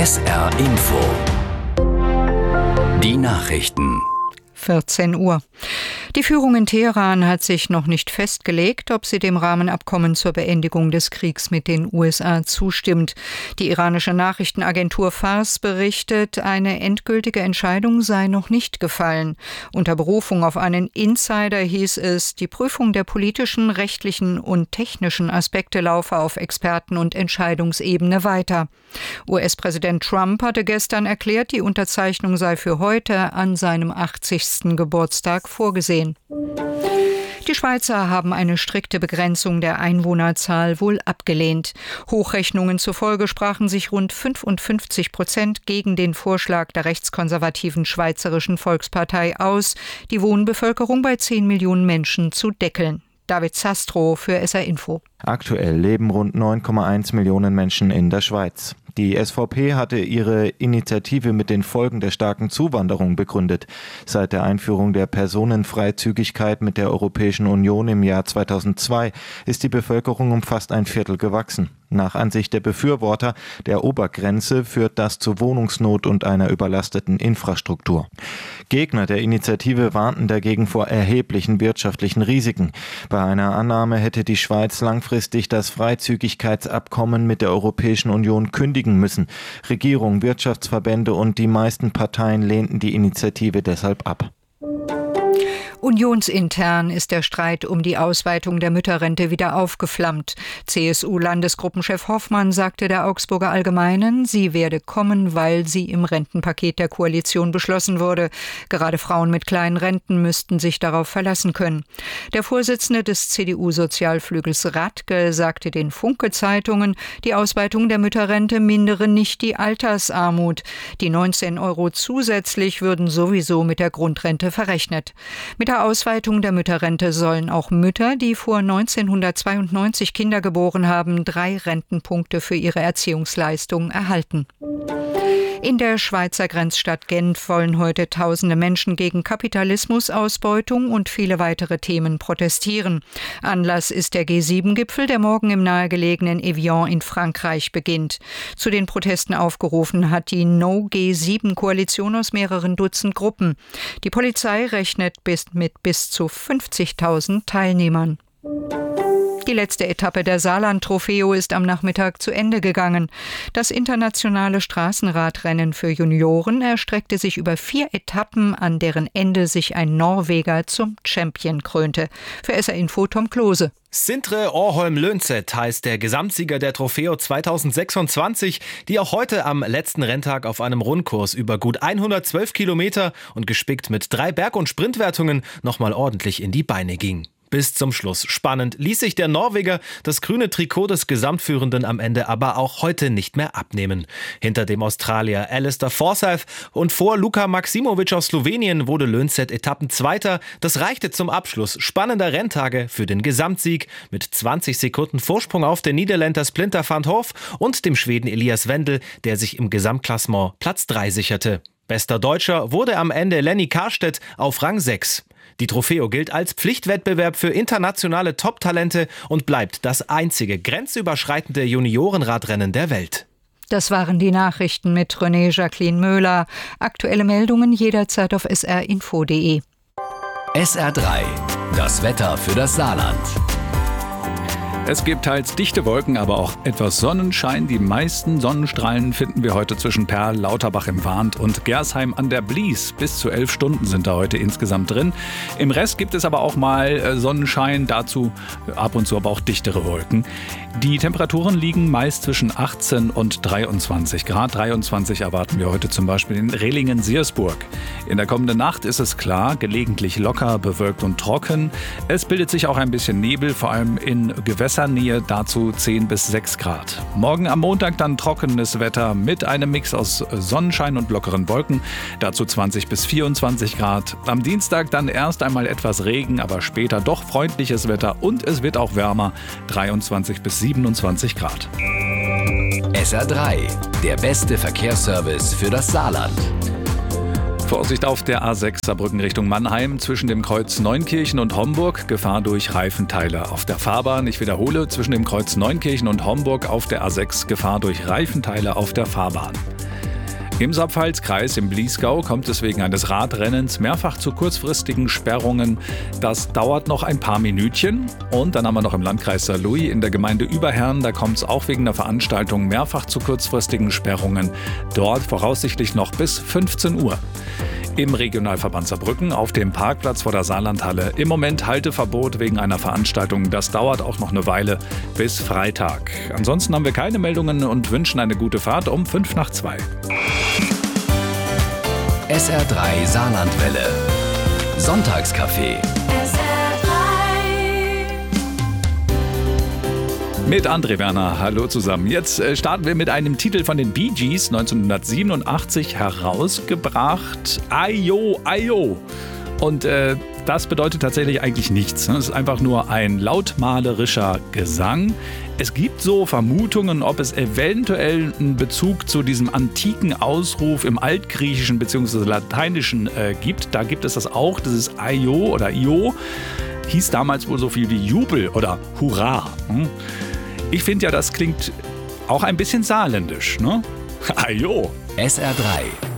SR Info. Die Nachrichten. 14 Uhr. Die Führung in Teheran hat sich noch nicht festgelegt, ob sie dem Rahmenabkommen zur Beendigung des Kriegs mit den USA zustimmt. Die iranische Nachrichtenagentur Fars berichtet, eine endgültige Entscheidung sei noch nicht gefallen. Unter Berufung auf einen Insider hieß es, die Prüfung der politischen, rechtlichen und technischen Aspekte laufe auf Experten- und Entscheidungsebene weiter. US-Präsident Trump hatte gestern erklärt, die Unterzeichnung sei für heute an seinem 80. Geburtstag vorgesehen. Die Schweizer haben eine strikte Begrenzung der Einwohnerzahl wohl abgelehnt. Hochrechnungen zufolge sprachen sich rund 55% gegen den Vorschlag der rechtskonservativen Schweizerischen Volkspartei aus, die Wohnbevölkerung bei 10 Millionen Menschen zu deckeln. David Sastro für SR Info. Aktuell leben rund 9,1 Millionen Menschen in der Schweiz. Die SVP hatte ihre Initiative mit den Folgen der starken Zuwanderung begründet. Seit der Einführung der Personenfreizügigkeit mit der Europäischen Union im Jahr 2002 ist die Bevölkerung um fast ein Viertel gewachsen. Nach Ansicht der Befürworter der Obergrenze führt das zu Wohnungsnot und einer überlasteten Infrastruktur. Gegner der Initiative warnten dagegen vor erheblichen wirtschaftlichen Risiken. Bei einer Annahme hätte die Schweiz langfristig das Freizügigkeitsabkommen mit der Europäischen Union kündigen müssen. Regierung, Wirtschaftsverbände und die meisten Parteien lehnten die Initiative deshalb ab. Unionsintern ist der Streit um die Ausweitung der Mütterrente wieder aufgeflammt. CSU-Landesgruppenchef Hoffmann sagte der Augsburger Allgemeinen, sie werde kommen, weil sie im Rentenpaket der Koalition beschlossen wurde. Gerade Frauen mit kleinen Renten müssten sich darauf verlassen können. Der Vorsitzende des CDU-Sozialflügels Radke sagte den Funke-Zeitungen, die Ausweitung der Mütterrente mindere nicht die Altersarmut. Die 19 € zusätzlich würden sowieso mit der Grundrente verrechnet. Mit der Ausweitung der Mütterrente sollen auch Mütter, die vor 1992 Kinder geboren haben, 3 Rentenpunkte für ihre Erziehungsleistung erhalten. In der Schweizer Grenzstadt Genf wollen heute tausende Menschen gegen Kapitalismusausbeutung und viele weitere Themen protestieren. Anlass ist der G7-Gipfel, der morgen im nahegelegenen Evian in Frankreich beginnt. Zu den Protesten aufgerufen hat die No-G7-Koalition aus mehreren Dutzend Gruppen. Die Polizei rechnet mit bis zu 50.000 Teilnehmern. Die letzte Etappe der Saarland-Trofeo ist am Nachmittag zu Ende gegangen. Das internationale Straßenradrennen für Junioren erstreckte sich über 4 Etappen, an deren Ende sich ein Norweger zum Champion krönte. Für SR Info Tom Klose. Sindre Årholm-Lønseth heißt der Gesamtsieger der Trofeo 2026, die auch heute am letzten Renntag auf einem Rundkurs über gut 112 Kilometer und gespickt mit 3 Berg- und Sprintwertungen nochmal ordentlich in die Beine ging. Bis zum Schluss spannend ließ sich der Norweger das grüne Trikot des Gesamtführenden am Ende aber auch heute nicht mehr abnehmen. Hinter dem Australier Alistair Forsyth und vor Luka Maksimovic aus Slowenien wurde Lønseth Etappenzweiter. Das reichte zum Abschluss spannender Renntage für den Gesamtsieg mit 20 Sekunden Vorsprung auf den Niederländer Splinter van Hoof und dem Schweden Elias Wendel, der sich im Gesamtklassement Platz 3 sicherte. Bester Deutscher wurde am Ende Lenny Karstedt auf Rang 6. Die Trofeo gilt als Pflichtwettbewerb für internationale Top-Talente und bleibt das einzige grenzüberschreitende Juniorenradrennen der Welt. Das waren die Nachrichten mit René Jacqueline Möhler. Aktuelle Meldungen jederzeit auf srinfo.de. SR3, das Wetter für das Saarland. Es gibt teils dichte Wolken, aber auch etwas Sonnenschein. Die meisten Sonnenstrahlen finden wir heute zwischen Perl, Lauterbach im Warnt und Gersheim an der Blies. Bis zu 11 Stunden sind da heute insgesamt drin. Im Rest gibt es aber auch mal Sonnenschein, dazu ab und zu aber auch dichtere Wolken. Die Temperaturen liegen meist zwischen 18 und 23 Grad. 23 erwarten wir heute zum Beispiel in Rehlingen-Siersburg. In der kommenden Nacht ist es klar, gelegentlich locker, bewölkt und trocken. Es bildet sich auch ein bisschen Nebel, vor allem in Gewässernähe, dazu 10 bis 6 Grad. Morgen am Montag dann trockenes Wetter mit einem Mix aus Sonnenschein und lockeren Wolken, dazu 20 bis 24 Grad. Am Dienstag dann erst einmal etwas Regen, aber später doch freundliches Wetter und es wird auch wärmer, 23 bis 27 Grad. SR3, der beste Verkehrsservice für das Saarland. Vorsicht auf der A6 Saarbrücken Richtung Mannheim zwischen dem Kreuz Neunkirchen und Homburg. Gefahr durch Reifenteile auf der Fahrbahn. Ich wiederhole, zwischen dem Kreuz Neunkirchen und Homburg auf der A6 Gefahr durch Reifenteile auf der Fahrbahn. Im Saarpfalz-Kreis im Bliesgau kommt es wegen eines Radrennens mehrfach zu kurzfristigen Sperrungen. Das dauert noch ein paar Minütchen. Und dann haben wir noch im Landkreis Saarlouis in der Gemeinde Überherrn, da kommt es auch wegen der Veranstaltung mehrfach zu kurzfristigen Sperrungen. Dort voraussichtlich noch bis 15 Uhr. Im Regionalverband Saarbrücken auf dem Parkplatz vor der Saarlandhalle im Moment Halteverbot wegen einer Veranstaltung. Das dauert auch noch eine Weile bis Freitag. Ansonsten haben wir keine Meldungen und wünschen eine gute Fahrt um 1:55. SR3 Saarlandwelle. Sonntagskaffee. Mit André Werner, hallo zusammen. Jetzt starten wir mit einem Titel von den Bee Gees, 1987 herausgebracht. Ayo, Ayo. Und das bedeutet tatsächlich eigentlich nichts. Es ist einfach nur ein lautmalerischer Gesang. Es gibt so Vermutungen, ob es eventuell einen Bezug zu diesem antiken Ausruf im Altgriechischen bzw. Lateinischen gibt. Da gibt es das auch. Das ist Ayo oder Io. Hieß damals wohl so viel wie Jubel oder Hurra. Ich finde ja, das klingt auch ein bisschen saarländisch, ne? Ajo. SR3